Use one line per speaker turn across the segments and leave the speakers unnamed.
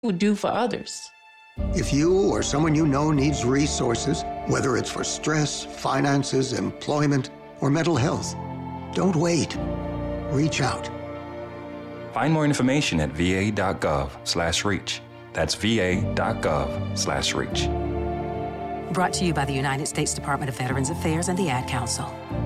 would do for others.
If you or someone you know needs resources, whether it's for stress, finances, employment, or mental health, don't wait. Reach out.
Find more information at va.gov/reach. That's va.gov/reach.
Brought to you by the United States Department of Veterans Affairs and the Ad Council.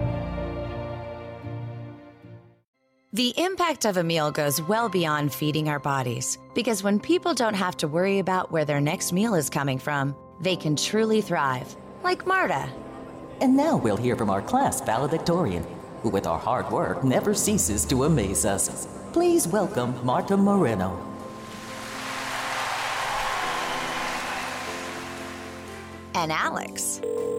The impact of a meal goes well beyond feeding our bodies, because when people don't have to worry about where their next meal is coming from, they can truly thrive, like Marta.
And now we'll hear from our class valedictorian, who with our hard work never ceases to amaze us. Please welcome Marta Moreno.
And Alex.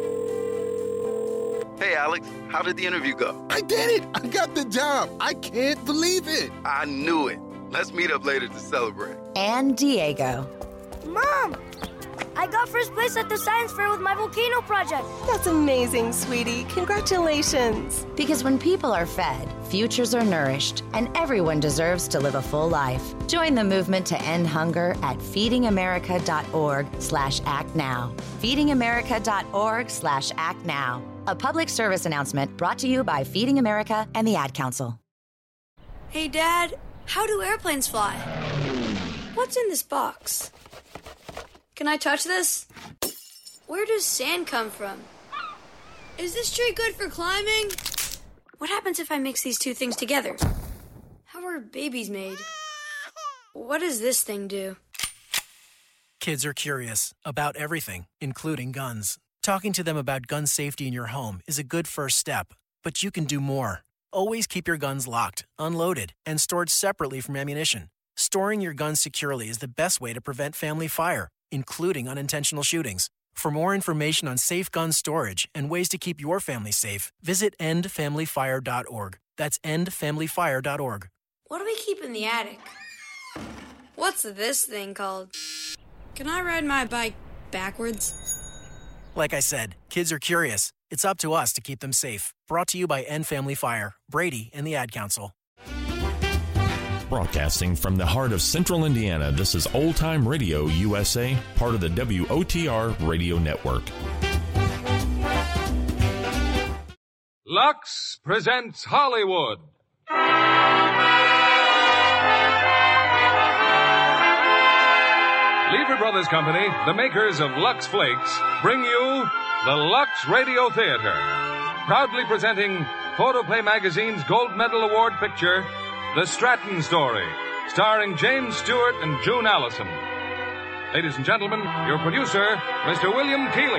Hey, Alex, how did the interview go?
I did it! I got the job! I can't believe it!
I knew it. Let's meet up later to celebrate.
And Diego.
Mom! I got first place at the science fair with my volcano project.
That's amazing, sweetie. Congratulations.
Because when people are fed, futures are nourished, and everyone deserves to live a full life. Join the movement to end hunger at feedingamerica.org/actnow. feedingamerica.org/actnow. A public service announcement brought to you by Feeding America and the Ad Council.
Hey, Dad, how do airplanes fly? What's in this box? Can I touch this? Where does sand come from? Is this tree good for climbing? What happens if I mix these two things together? How are babies made? What does this thing do?
Kids are curious about everything, including guns. Talking to them about gun safety in your home is a good first step, but you can do more. Always keep your guns locked, unloaded, and stored separately from ammunition. Storing your guns securely is the best way to prevent family fire, including unintentional shootings. For more information on safe gun storage and ways to keep your family safe, visit endfamilyfire.org. That's endfamilyfire.org.
What do we keep in the attic? What's this thing called? Can I ride my bike backwards?
Like I said, kids are curious. It's up to us to keep them safe. Brought to you by End Family Fire, Brady, and the Ad Council.
Broadcasting from the heart of Central Indiana, this is Old Time Radio USA, part of the WOTR Radio Network.
Lux presents Hollywood. Lever Brothers Company, the makers of Lux Flakes, bring you the Lux Radio Theater, proudly presenting Photoplay Magazine's Gold Medal Award picture, The Stratton Story, starring James Stewart and June Allison. Ladies and gentlemen, your producer, Mr. William Keighley.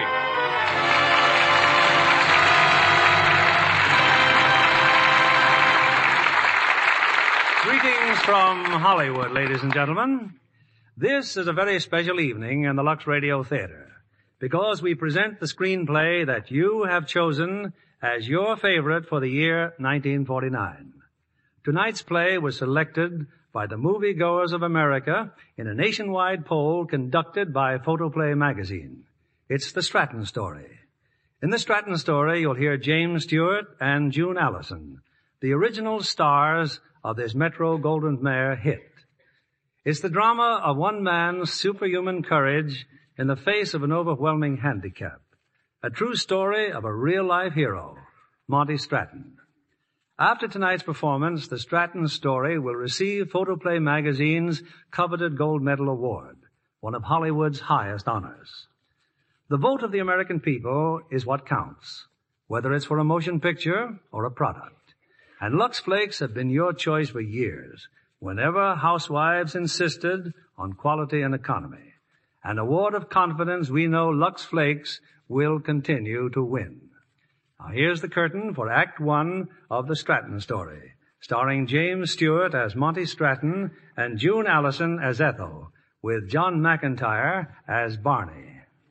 Greetings from Hollywood, ladies and gentlemen. This is a very special evening in the Lux Radio Theater because we present the screenplay that you have chosen as your favorite for the year 1949. Tonight's play was selected by the moviegoers of America in a nationwide poll conducted by Photoplay Magazine. It's The Stratton Story. In The Stratton Story, you'll hear James Stewart and June Allison, the original stars of this Metro-Goldwyn-Mayer hit. It's the drama of one man's superhuman courage in the face of an overwhelming handicap. A true story of a real-life hero, Monty Stratton. After tonight's performance, The Stratton Story will receive Photoplay Magazine's coveted Gold Medal Award, one of Hollywood's highest honors. The vote of the American people is what counts, whether it's for a motion picture or a product. And Lux Flakes have been your choice for years, whenever housewives insisted on quality and economy. An award of confidence we know Lux Flakes will continue to win. Now here's the curtain for Act One of The Stratton Story, starring James Stewart as Monty Stratton and June Allison as Ethel, with John McIntyre as Barney.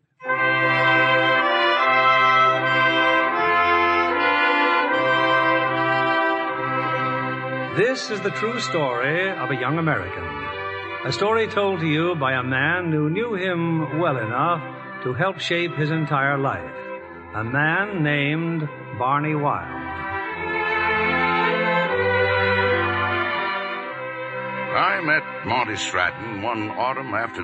This is the true story of a young American. A story told to you by a man who knew him well enough to help shape his entire life. A man named Barney Wilde.
I met Monty Stratton one autumn afternoon.